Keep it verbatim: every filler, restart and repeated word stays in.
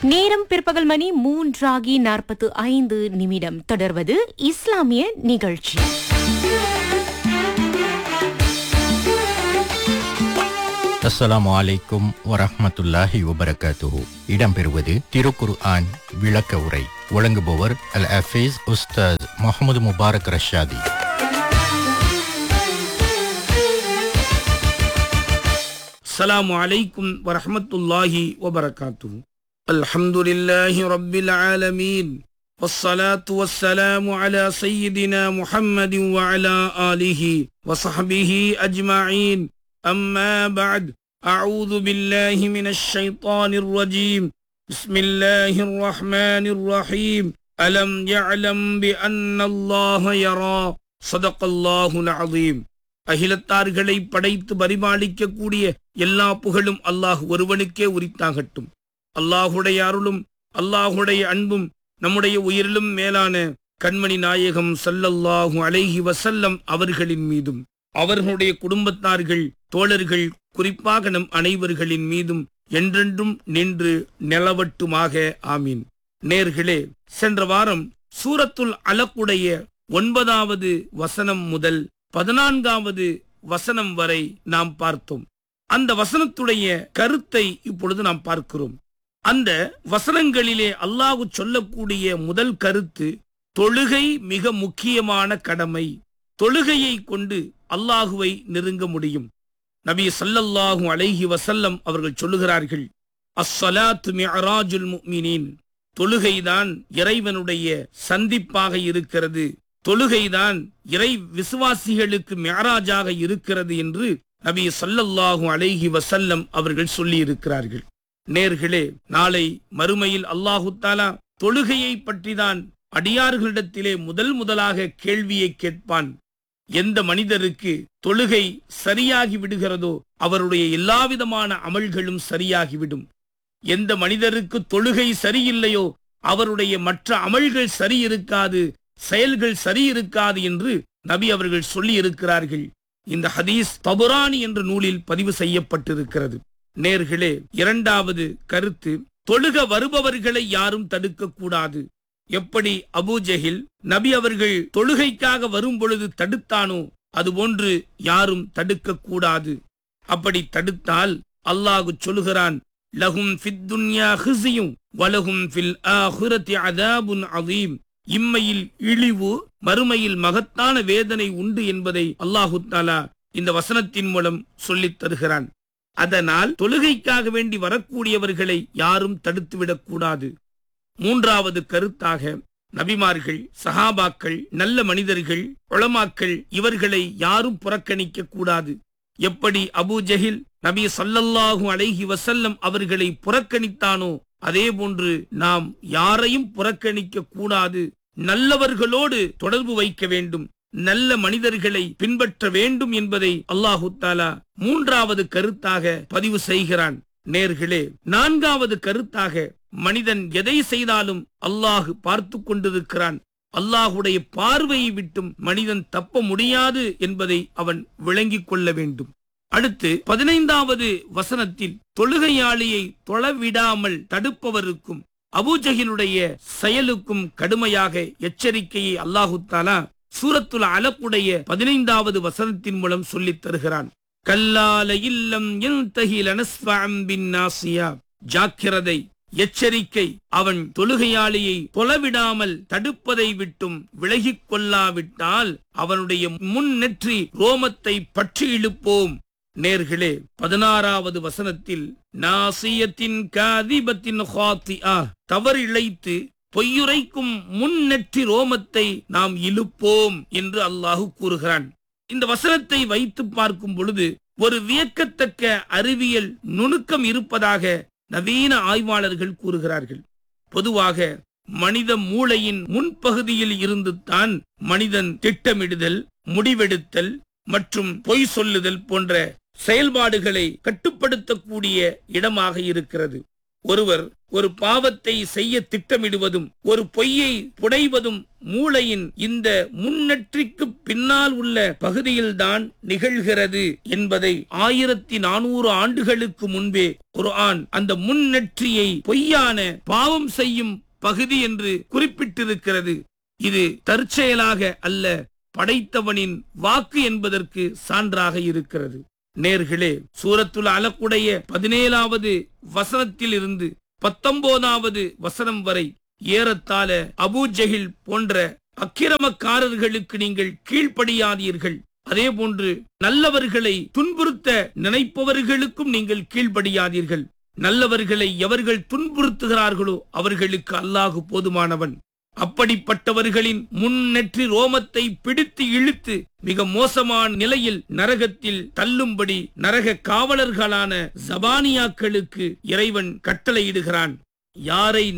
நேரம் பிற்பகல் மணி மூன்றாகி நாற்பத்து ஐந்து நிமிடம். தொடர்வது இஸ்லாமிய நிகழ்ச்சி. அஸ்ஸலாமு அலைக்கும் வரஹ்மத்துல்லாஹி வபரகாத்துஹு. இடம்பெறுவது திருக்குர்ஆன் விளக்க உரை. வழங்குபவர் அல் ஹஃபீஸ் உஸ்தாத் முஹம்மது முபாரக் ரஷாதி. அஸ்ஸலாமு அலைக்கும் வரஹ்மத்துல்லாஹி வபரகாத்துஹு. அல்ஹம்துலில்லாஹி ரப்பில் ஆலமீன். والصلاة والسلام على سيدنا محمد وعلى آله وصحبه أجمعين. أما بعد، أعوذ بالله من الشيطان الرجيم. بسم الله الرحمن الرحيم. ألم يعلم بأن الله يرى. صدق الله العظيم. அகிலத்தார்களை படைத்து பரிபாலிக்க கூடிய எல்லா புகழும் அல்லாஹ் ஒருவனுக்கே உரித்தாகட்டும். அல்லாஹுடைய அருளும் அல்லாஹுடைய அன்பும் நம்முடைய உயிரிலும் மேலான கண்மணி நாயகம் ஸல்லல்லாஹு அலைஹி வஸல்லம் அவர்களின் மீதும் அவர்களுடைய குடும்பத்தார்கள், தோழர்கள், குறிப்பாக நம் அனைவர்களின் மீதும் என்றென்றும் நின்று நிலவட்டுமாக. ஆமீன். நேர்களே, சென்ற வாரம் சூரத்துல் அலக்குடைய ஒன்பதாவது வசனம் முதல் பதினான்காவது வசனம் வரை நாம் பார்த்தோம். அந்த வசனத்துடைய கருத்தை இப்பொழுது நாம் பார்க்கிறோம். அந்த வசனங்களிலே அல்லாஹ் சொல்லக்கூடிய முதல் கருத்து, தொழுகை மிக முக்கியமான கடமை. தொழுகையை கொண்டு அல்லாஹுவை நெருங்க முடியும். நபி ஸல்லல்லாஹு அலைஹி வஸல்லம் அவர்கள் சொல்லுகிறார்கள், அஸ்ஸலாத்து மிஅராஜுல் முஃமினீன். தொழுகைதான் இறைவனுடைய சந்திப்பாக இருக்கிறது, தொழுகைதான் இறை விசுவாசிகளுக்கு மிஅராஜாக இருக்கிறது என்று நபி ஸல்லல்லாஹு அலைஹி வஸல்லம் அவர்கள் சொல்லி இருக்கிறார்கள். நேர்களே, நாளை மறுமையில் அல்லாஹு தஆலா தொழுகையை பற்றிதான் அடியார்களிடத்திலே முதல் முதலாக கேள்வியை கேட்பான். எந்த மனிதருக்கு தொழுகை சரியாகி விடுகிறதோ அவருடைய எல்லாவிதமான அமல்களும் சரியாகிவிடும். எந்த மனிதருக்கு தொழுகை சரியில்லையோ அவருடைய மற்ற அமல்கள் சரி இருக்காது, செயல்கள் சரி இருக்காது என்று நபி அவர்கள் சொல்லி இருக்கிறார்கள். இந்த ஹதீஸ் தபுரானி என்ற நூலில் பதிவு செய்யப்பட்டிருக்கிறது. நேர்களே, இரண்டாவது கருத்து, தொழுக வருபவர்களை யாரும் தடுக்க கூடாது. எப்படி அபூஜஹில் நபி அவர்கள் தொழுகைக்காக வரும் பொழுது தடுத்தானோ அதுபோன்று யாரும் தடுக்க கூடாது. அப்படி தடுத்தால் அல்லாஹ் சொல்லுகிறான், லஹும் ஃபித் துன்யா ஹிஸியும் வலஹும் ஃபில் ஆஹிரத்தி அஸாபுன் அதீம். இம்மையில் இழிவு, மறுமையில் மகத்தான வேதனை உண்டு என்பதை அல்லாஹு தஆலா இந்த வசனத்தின் மூலம் சொல்லித் தருகிறான். அதனால் தொழுகைக்காக வேண்டி வரக்கூடியவர்களை யாரும் தடுத்துவிடக் கூடாது. மூன்றாவது கருத்தாக, நபிமார்கள், சஹாபாக்கள், நல்ல மனிதர்கள், உலமாக்கள், இவர்களை யாரும் புறக்கணிக்க கூடாது. எப்படி அபூஜஹில் நபி ஸல்லல்லாஹு அலைஹி வஸல்லம் அவர்களை புறக்கணித்தானோ அதே போன்று நாம் யாரையும் புறக்கணிக்க கூடாது. நல்லவர்களோடு தொடர்பு வைக்க வேண்டும், நல்ல மனிதர்களை பின்பற்ற வேண்டும் என்பதை அல்லாஹு தஆலா மூன்றாவது கருத்தாக பதிவு செய்கிறான். நேர்களே, நான்காவது கருத்தாக, மனிதன் எதை செய்தாலும் அல்லாஹ் பார்த்து கொண்டிருக்கிறான். அல்லாஹுடைய பார்வையை விட்டும் மனிதன் தப்ப முடியாது என்பதை அவன் விளங்கிக் கொள்ள வேண்டும். அடுத்து பதினைந்தாவது வசனத்தில் தொழுகையாளியை தொழவிடாமல் தடுப்பவருக்கும் அபூஜஹிலுடைய செயலுக்கும் கடுமையாக எச்சரிக்கையை அல்லாஹு தஆலா சூரத்துல் அலக்குடைய பதினைந்தாவது வசனத்தின் மூலம் சொல்லித் தருகிறான். கல்லால இல்லம் யன்தஹி லனஸ்ஃபஅம் பின்னாசியா. ஜாக்கிரதை, எச்சரிக்கை, அவன் தொழுகையாளியை தொழவிடாமல் தடுப்பதை விட்டும் விலகிக் கொள்ளாவிட்டால் அவனுடைய முன் நெற்றி ரோமத்தை பற்றி இழுப்போம். நேர்களே, பதினாறாவது வசனத்தில் நாசியத்தின் காதிபத்தின் ஹாத்திஆ, தவறு இழைத்து பொய்யுரைக்கும் முன் நெற்றி ரோமத்தை நாம் இழுப்போம் என்று அல்லாஹ் கூறுகிறான். இந்த வசனத்தை வைத்து பார்க்கும் பொழுது ஒரு வியக்கத்தக்க அறிவியல் நுணுக்கம் இருப்பதாக நவீன ஆய்வாளர்கள் கூறுகிறார்கள். பொதுவாக மனித மூளையின் முன்பகுதியில் இருந்து தான் மனிதன் திட்டமிடுதல், முடிவெடுத்தல் மற்றும் பொய் சொல்லுதல் போன்ற செயல்பாடுகளை கட்டுப்படுத்தக்கூடிய இடமாக இருக்கிறது. ஒருவர் ஒரு பாவத்தை செய்ய திட்டமிடுவதும் ஒரு பொய்யை புனைவதும் மூளையின் இந்த முன்னெற்றிக்கு பின்னால் உள்ள பகுதியில்தான் நிகழ்கிறது என்பதை ஆயிரத்தி நானூறு ஆண்டுகளுக்கு முன்பே குர்ஆன் அந்த முன்னெற்றியை பொய்யான பாவம் செய்யும் பகுதி என்று குறிப்பிட்டிருக்கிறது. இது தற்செயலாக அல்ல, படைத்தவனின் வாக்கு என்பதற்கு சான்றாக இருக்கிறது. நேர்களே, சூரத்துல் அலக்குடைய பதினேழாவது வசனத்தில் இருந்து பத்தொன்பதாவது வசனம் வரை ஏறத்தாழ அபூ ஜஹில் போன்ற அக்கிரமக்காரர்களுக்கு நீங்கள் கீழ்ப்படியாதீர்கள், அதே போன்று நல்லவர்களை துன்புறுத்த நினைப்பவர்களுக்கும் நீங்கள் கீழ்ப்படியாதீர்கள். நல்லவர்களை எவர்கள் துன்புறுத்துகிறார்களோ அவர்களுக்கு அல்லாஹ் போதுமானவன். அப்படிப்பட்டவர்களின் முன்னெற்றி ரோமத்தை பிடித்து இழுத்து மிக மோசமான நிலையில் நரகத்தில் தள்ளும்படி நரக காவலர்களான ஜபானியாக்களுக்கு இறைவன் கட்டளையிடுகிறான். யாரை